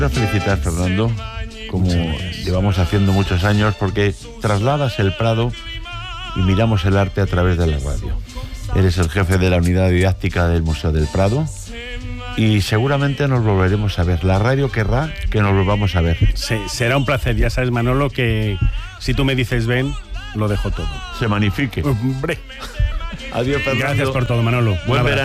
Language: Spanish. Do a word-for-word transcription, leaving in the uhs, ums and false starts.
Quiero felicitar, Fernando, como llevamos haciendo muchos años, porque trasladas el Prado y miramos el arte a través de la radio. Eres el jefe de la unidad didáctica del Museo del Prado y seguramente nos volveremos a ver. La radio querrá que nos volvamos a ver. Sí, será un placer. Ya sabes, Manolo, que si tú me dices ven, lo dejo todo. Se magnifique. Hombre. Adiós, Fernando. Gracias por todo, Manolo. Buen verano.